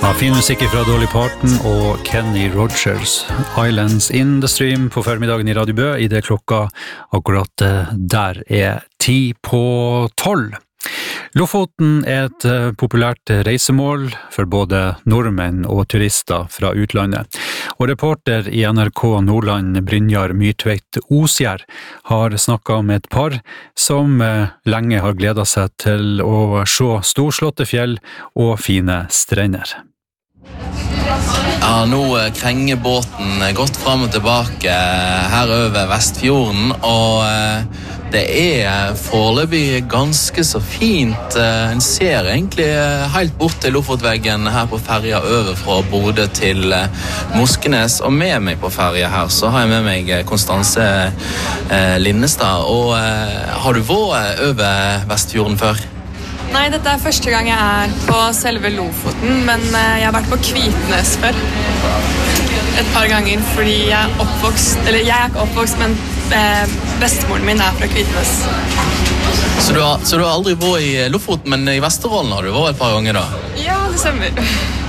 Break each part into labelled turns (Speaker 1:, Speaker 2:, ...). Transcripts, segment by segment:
Speaker 1: Fin musikk fra Dolly Parton og Kenny Rogers. Islands in the Stream på formiddagen i Radio Bø, i det klokka akkurat der 10:12. Lofoten et populært reisemål for både nordmenn og turister fra utlandet. Og reporter i NRK Nordland, Brynjar Myrtveit Osgjerd, har snakket om et par som lenge har gledet seg til å se storslåtte fjell og fine strender.
Speaker 2: Ja, nå krenger båten godt frem og tilbake her over Vestfjorden, og det foreløpig ganske så fint. En ser egentlig helt bort til Lofotveggen her på ferja over fra Bodø til Moskenes, og med meg på ferja her så har jeg med meg Konstanse Linnestad. Og har du vært over Vestfjorden før?
Speaker 3: Nei, dette første gang jeg på selve Lofoten, men jeg har vært på Kvitnes før. Et par ganger, fordi jeg er ikke oppvokst, men bestemoren min fra Kvitnes.
Speaker 2: Så du har aldri vært i Lofoten, men i Vesterålen har du vært et par ganger da?
Speaker 3: Ja, det stemmer.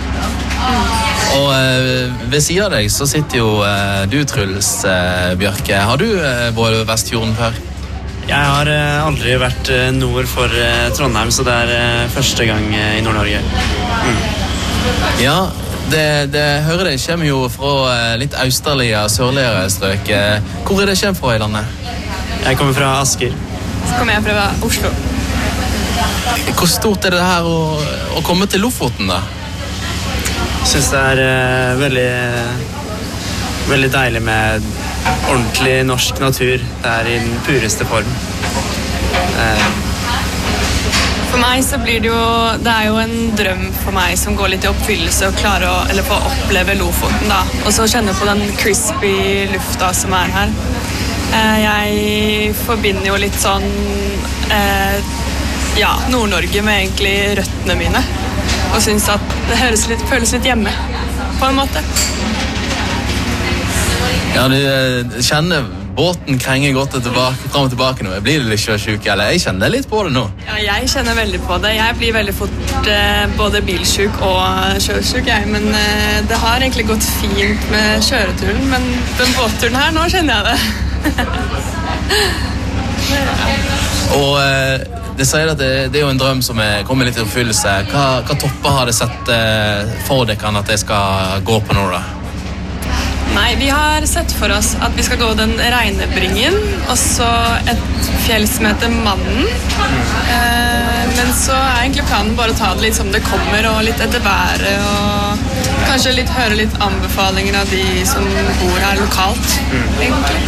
Speaker 2: Og ved siden av deg så sitter jo du, Truls Bjørke. Har du vært over Vestfjorden før?
Speaker 4: Jeg har aldri vært nord for Trondheim, så det første gang i Nord-Norge.
Speaker 2: Ja, det hører det kommer jo fra litt austerlige, sørligere strøk. Hvor det kommer fra i landet?
Speaker 4: Jeg kommer fra Asker.
Speaker 3: Så kommer jeg fra Oslo.
Speaker 2: Hvor stort det her å komme til Lofoten da?
Speaker 4: Jeg synes det veldig, veldig deilig med ordentlig norsk natur. Det i den pureste form.
Speaker 3: For meg så blir det jo en drøm for meg som går litt i oppfyllelse å klare å få oppleve Lofoten da. Og så kjenne på den crispy lufta som her. Jeg forbinder jo litt sånn Nord-Norge med egentlig røttene mine. Og synes at det føles litt hjemme på en måte.
Speaker 2: Ja, du kjenner båten krenger godt frem og tilbake nå. Blir du litt sjøsjuk, eller? Jeg kjenner litt på det nå.
Speaker 3: Ja, jeg kjenner veldig på det. Jeg blir veldig fort både bilsjuk og sjøsjuk, men det har egentlig gått fint med kjøreturen, men den båtturen her, nå kjenner jeg det.
Speaker 2: Og det sier at det jo en drøm som kommer litt i oppfyllelse. Hva topper har det sett for dere at det skal gå på nå da?
Speaker 3: Nei, vi har sett for oss at vi skal gå den Reinebringen, og så et fjell som heter Mannen. Men så egentlig planen bare å ta det litt som det kommer, og litt etter været, og kanskje høre litt anbefalinger av de som bor her lokalt, egentlig.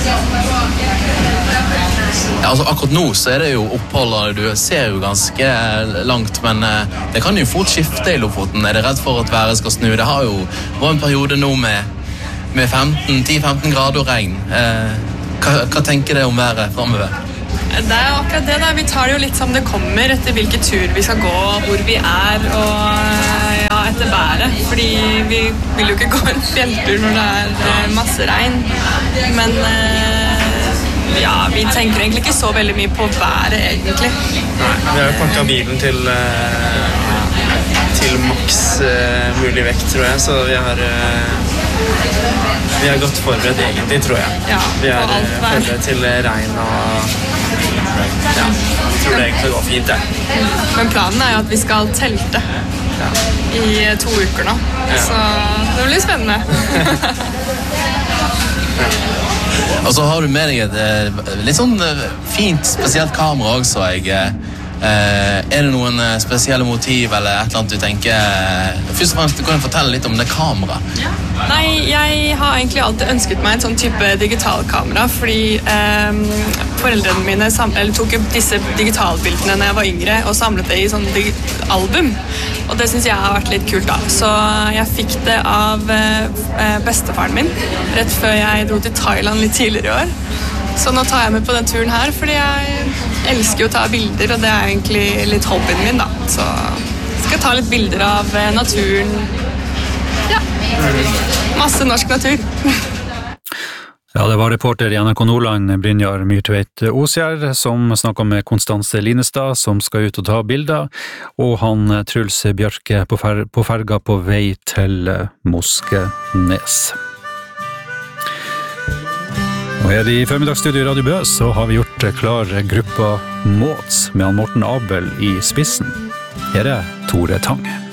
Speaker 2: Ja, altså akkurat nå så det jo oppholdet, du ser jo ganske langt, men det kan jo fort skifte i Lofoten. Det redd for at været skal snu? Det har jo vært en periode nå med 10-15 grader og regn. Hva tenker du om været fremover?
Speaker 3: Det akkurat det da. Vi tar det jo litt som det kommer etter hvilken tur vi skal gå, hvor vi og etter været. Fordi vi vil jo ikke gå en fjelltur når det masse regn. Men vi tenker egentlig ikke så veldig mye på været egentlig.
Speaker 4: Nei, vi har jo pakket bilen til maks mulig vekt, tror jeg, så vi har godt forberedt egentlig, tror jeg.
Speaker 3: Ja,
Speaker 4: vi har forberedt til regn og tror det egentlig går fint, ja.
Speaker 3: Men planen jo at vi skal telte i 2 uker nå, så det blir spennende.
Speaker 2: Og så har du med deg et litt sånn fint, spesielt kamera også, det noen spesielle motiv eller et eller annet du tenker? Først og fremst, du kan fortelle litt om det kameraet.
Speaker 3: Nei, jeg har egentlig alltid ønsket meg en sånn type digitalkamera, fordi foreldrene mine tok opp disse digitalbildene når jeg var yngre og samlet det i sånn album. Og det synes jeg har vært litt kult da. Så jeg fikk det av bestefaren min rett før jeg dro til Thailand litt tidligere i år. Så nå tar jeg med på den turen her, fordi jeg elsker å ta bilder, og det egentlig litt hobbyen min da. Så jeg skal ta litt bilder av naturen. Ja, masse norsk natur.
Speaker 1: Ja, det var reporter i NRK Nordland, Brynjar Myrtveit Osgjerd, som snakket med Konstanse Linestad, som skal ut og ta bilder, og han Truls Bjørke på ferga på vei til Moskenes. Og her i formiddagsstudio i Radio Bø så har vi gjort klar gruppa Måts med han Morten Abel i spissen. Her er Tore Tang.